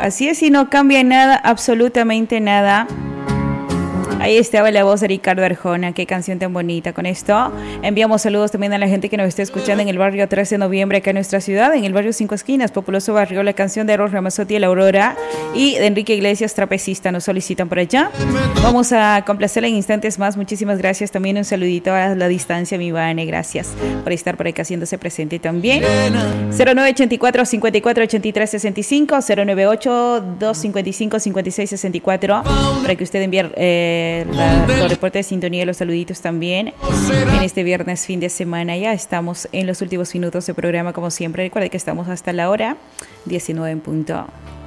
Así es, y no cambia nada, absolutamente nada. Ahí estaba la voz de Ricardo Arjona, qué canción tan bonita. Con esto enviamos saludos también a la gente que nos está escuchando en el barrio 13 de noviembre acá en nuestra ciudad, en el barrio Cinco Esquinas, populoso barrio. La canción de Eros Ramazzotti, La Aurora, y de Enrique Iglesias, Trapecista, nos solicitan por allá. Vamos a complacer en instantes más. Muchísimas gracias. También un saludito a la distancia, mi Vane. Gracias por estar por acá haciéndose presente también. 0984 54 83 65, 098 255 56 64, para que usted envíe los reportes de sintonía, los saluditos también en este viernes fin de semana. Ya estamos en los últimos minutos de programa, como siempre. Recuerde que estamos hasta la hora 19 en punto.